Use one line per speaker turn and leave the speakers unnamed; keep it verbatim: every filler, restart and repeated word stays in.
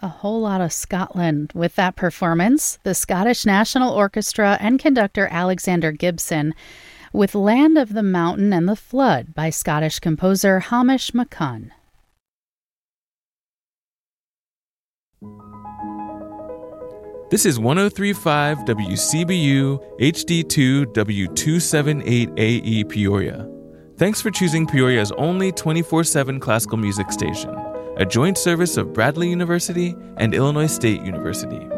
A whole lot of Scotland with that performance. The Scottish National Orchestra and conductor Alexander Gibson with Land of the Mountain and the Flood by Scottish composer Hamish McCunn.
This is one oh three point five W C B U H D two W two seventy-eight A E Peoria. Thanks for choosing Peoria's only twenty-four seven classical music station, a joint service of Bradley University and Illinois State University.